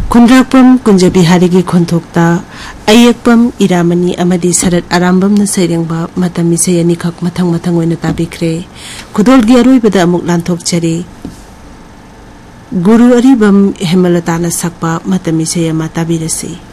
खुंद्राकपम कुंजबिहारी की खोंथोक्ता अयेकपम इरामनी अमदी शरद आरामबम न सैरेंबा मतम इसे अनिखक मथंग मथंग ओइना ताबिख्रे खुदोलगी अरोइबदा अमुक लांथोकचरी गुरु अरिबम हेमलताना सकपा मतम इसे अमा ताबिरसी।